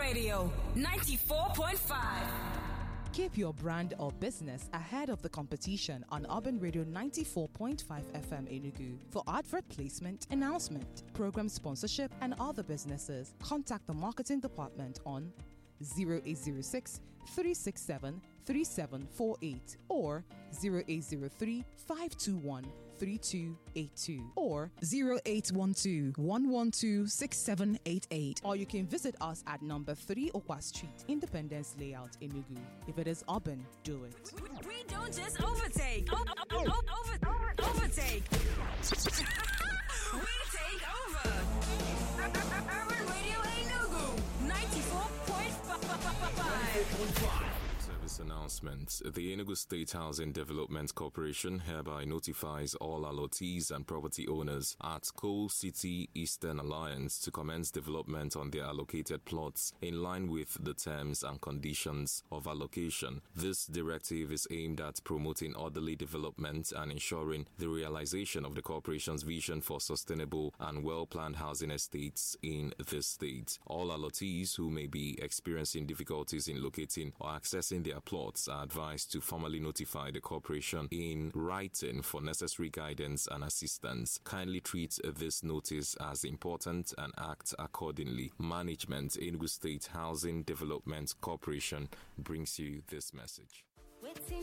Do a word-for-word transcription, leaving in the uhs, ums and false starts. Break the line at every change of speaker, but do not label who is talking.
Radio ninety-four point five.
Keep your brand or business ahead of the competition on Urban Radio ninety-four point five F M Enugu. For advert placement, announcement, program sponsorship, and other businesses, contact the marketing department on zero eight zero six, three six seven, three seven four eight or zero eight zero three, five two one, three two eight two or zero eight one two, one one two, six seven eight eight, or you can visit us at number three Okwa Street, Independence Layout, Enugu. If it is urban, do it.
We, we don't just overtake. O- o- o- over, over, overtake. We take over. Urban Radio Enugu ninety-four point five.
Service announcements. The Enugu State Housing Development Corporation hereby notifies all allottees and property owners at Coal City Eastern Alliance to commence development on their allocated plots in line with the terms and conditions of allocation. This directive is aimed at promoting orderly development and ensuring the realization of the corporation's vision for sustainable and well-planned housing estates in this state. All allottees who may be experiencing difficulties in locating or accessing their plots are advised to formally notify the corporation in writing for necessary guidance and assistance. Kindly treat this notice as important and act accordingly. Management, Enugu State Housing Development Corporation brings you this message.